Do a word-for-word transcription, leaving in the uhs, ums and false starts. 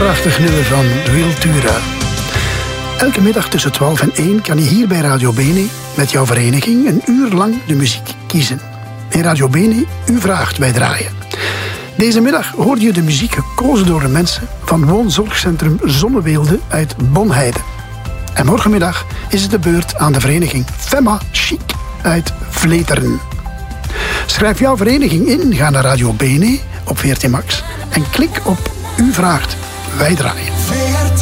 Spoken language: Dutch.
prachtig nummer van Wiltura. Elke middag tussen twaalf en één kan je hier bij Radio Bene met jouw vereniging een uur lang de muziek kiezen. In Radio Bene, u vraagt, wij draaien. Deze middag hoorde je de muziek gekozen door de mensen van woonzorgcentrum Zonneweelde uit Bonheide. En morgenmiddag is het de beurt aan de vereniging Femma Chic uit Vleteren. Schrijf jouw vereniging in, ga naar Radio Bene op veertien Max en klik op U vraagt, wij draaien.